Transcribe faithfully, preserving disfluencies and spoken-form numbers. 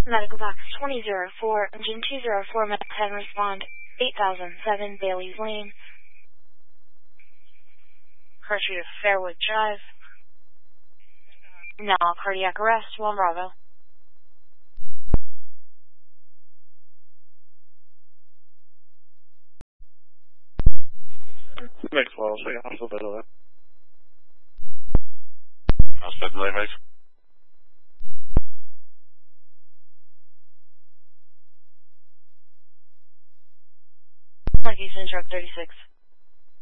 Medical Box twenty oh four, Engine two oh four, Med ten, respond, eight thousand seven, Bailey's Lane. Car Street of Fairwood Drive. Now cardiac arrest, one Bravo. Mix well, so you have a bit of that. Hospital delay, mate. Monkey Central thirty-six.